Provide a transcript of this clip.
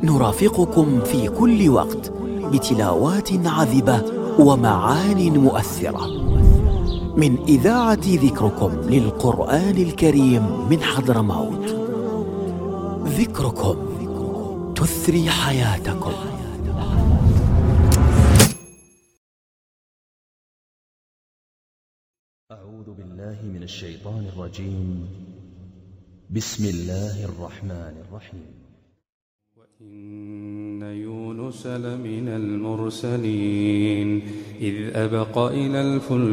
نرافقكم في كل وقت بتلاوات عذبة ومعان مؤثرة من إذاعة ذكركم للقرآن الكريم من حضرموت. ذكركم تثري حياتكم. أعوذ بالله من الشيطان الرجيم. بسم الله الرحمن الرحيم. وإن يونس لمن المرسلين إذ أبق إلى الفلك